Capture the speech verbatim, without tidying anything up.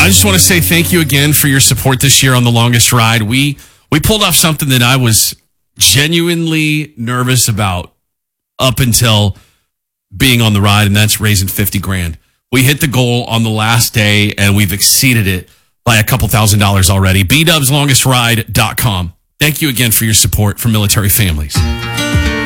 I just want to say thank you again for your support this year on The Longest Ride. We we pulled off something that I was genuinely nervous about up until being on the ride, and that's raising fifty grand. We hit the goal on the last day, and we've exceeded it by a couple thousand dollars already. b dubs longest ride dot com. Thank you again for your support for military families.